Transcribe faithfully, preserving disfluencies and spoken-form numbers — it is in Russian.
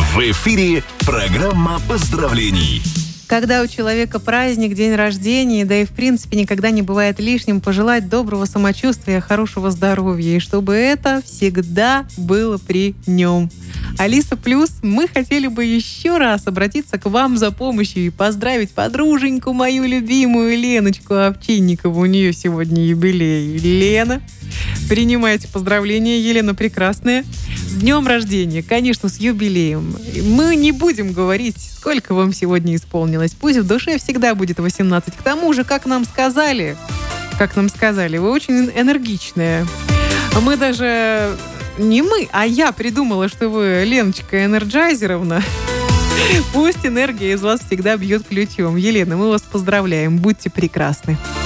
В эфире программа поздравлений. Когда у человека праздник, день рождения, да и в принципе никогда не бывает лишним пожелать доброго самочувствия, хорошего здоровья, и чтобы это всегда было при нем. Алиса Плюс, мы хотели бы еще раз обратиться к вам за помощью и поздравить подруженьку мою любимую Леночку Овчинникову. У нее сегодня юбилей. Лена, принимайте поздравления, Елена прекрасная. С днем рождения, конечно, с юбилеем. Мы не будем говорить, сколько вам сегодня исполнилось. Пусть в душе всегда будет восемнадцать. К тому же, как нам сказали, как нам сказали, вы очень энергичная. Мы даже... Не мы, а я придумала, что вы, Леночка Энерджайзеровна. Пусть энергия из вас всегда бьет ключом. Елена, мы вас поздравляем. Будьте прекрасны.